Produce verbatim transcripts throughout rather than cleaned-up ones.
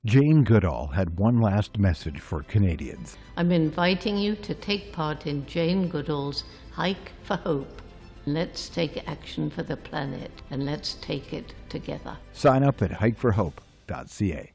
Jane Goodall had one last message for Canadians. I'm inviting you to take part in Jane Goodall's Hike for Hope. Let's take action for the planet, and let's take it together. Sign up at hike for hope dot c a.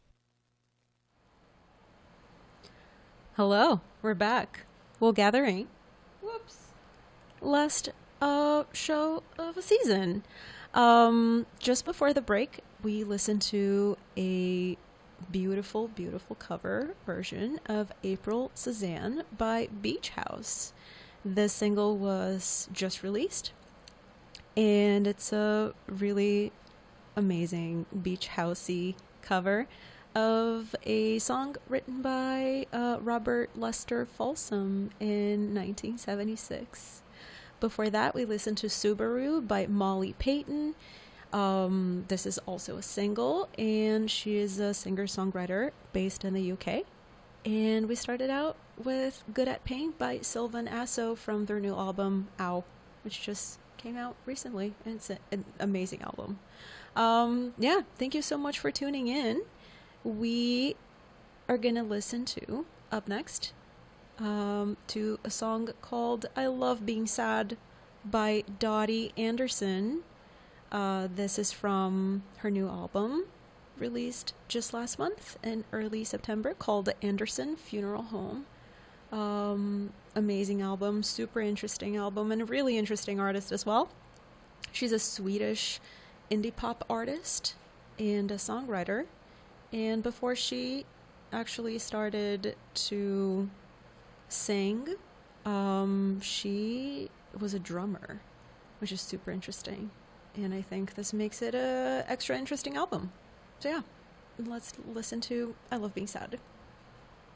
Hello, we're back. Well, gathering. Whoops. Last uh, show of a season. Um, just before the break, we listened to a beautiful, beautiful cover version of April Cezanne by Beach House. The single was just released, and it's a really amazing beach housey cover of a song written by uh, Robert Lester Folsom in nineteen seventy-six. Before that, we listened to Subaru by Molly Payton. Um, this is also a single, and she is a singer-songwriter based in the U K. And we started out with Good at Paint by Sylvan Asso from their new album, Ow, which just came out recently. And it's a, an amazing album. Um, yeah, thank you so much for tuning in. We are going to listen to, up next, um, to a song called I Love Being Sad by Dottie Anderson. Uh, this is from her new album, released just last month in early September, called Anderson Funeral Home. Um, amazing album, super interesting album, and a really interesting artist as well. She's a Swedish indie pop artist and a songwriter. And before she actually started to sing, um, she was a drummer, which is super interesting. And I think this makes it a extra interesting album. So yeah, let's listen to I Love Being Sad.